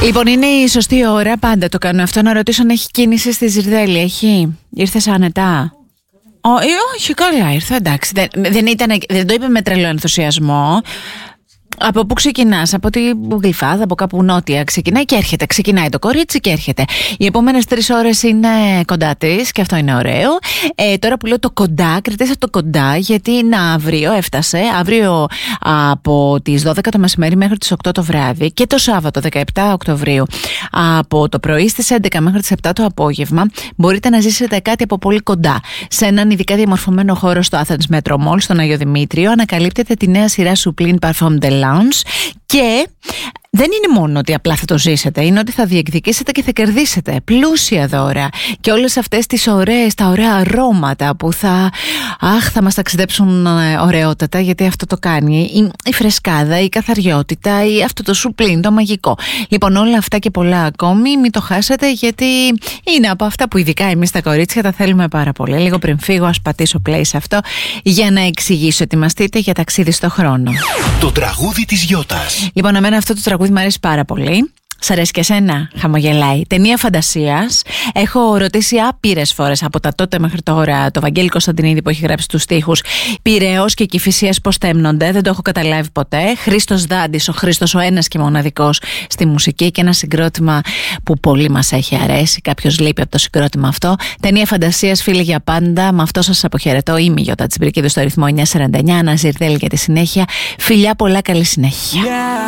Λοιπόν, είναι η σωστή ώρα, πάντα το κάνω αυτό, να ρωτήσω αν έχει κίνηση στη Ζυρδέλη. Έχει? Ήρθες άνετα? Όχι, καλά ήρθα, εντάξει. Δεν το είπε με τρελό ενθουσιασμό. Από πού ξεκινάς? Από τη Γλυφάδα, από κάπου νότια ξεκινάει και έρχεται. Ξεκινάει το κορίτσι και έρχεται. Οι επόμενες 3 ώρες είναι κοντά της και αυτό είναι ωραίο. Τώρα που λέω το κοντά, κρατήστε το κοντά, γιατί είναι αύριο, έφτασε. Αύριο από τις 12 το μεσημέρι μέχρι τις 8 το βράδυ και το Σάββατο 17 Οκτωβρίου από το πρωί στις 11 μέχρι τις 7 το απόγευμα μπορείτε να ζήσετε κάτι από πολύ κοντά. Σε έναν ειδικά διαμορφωμένο χώρο στο Athens Metro Mall, στον Αγιο Δημήτριο, ανακαλύπτετε τη νέα σειρά Sublime Parfum de Lounge και δεν είναι μόνο ότι απλά θα το ζήσετε, είναι ότι θα διεκδικήσετε και θα κερδίσετε πλούσια δώρα και όλες αυτές τις τα ωραία αρώματα που θα μας ταξιδέψουν ωραιότατα, γιατί αυτό το κάνει η φρεσκάδα, η καθαριότητα ή αυτό το σουπλίν, το μαγικό. Λοιπόν, όλα αυτά και πολλά ακόμη μην το χάσετε, γιατί είναι από αυτά που ειδικά εμείς τα κορίτσια τα θέλουμε πάρα πολύ. Λίγο πριν φύγω ας πατήσω play σε αυτό για να εξηγήσω, ετοιμαστείτε για ταξίδι στο χρόνο. Το τραγούδι της Γιώτας. Λοιπόν, εμένα αυτό το τραγούδι μου αρέσει πάρα πολύ. Σ' αρέσει και εσένα? Χαμογελάει. Ταινία φαντασίας. Έχω ρωτήσει άπειρες φορές από τα τότε μέχρι τώρα το Βαγγέλη Κωνσταντινίδη που έχει γράψει τους στίχους. Πειραιώς και Κηφισίας πώς τέμνονται. Δεν το έχω καταλάβει ποτέ. Χρήστος Δάντης, ο Χρήστος ο ένας και μοναδικός στη μουσική, και ένα συγκρότημα που πολύ μας έχει αρέσει. Κάποιος λείπει από το συγκρότημα αυτό. Ταινία φαντασίας, φίλοι για πάντα. Με αυτό σας αποχαιρετώ. Είμαι η Γιώτα Τσιμπρικίδου στο ρυθμό 949. Αναζυρδέλη για τη συνέχεια. Φιλιά πολλά, καλή συνέχεια.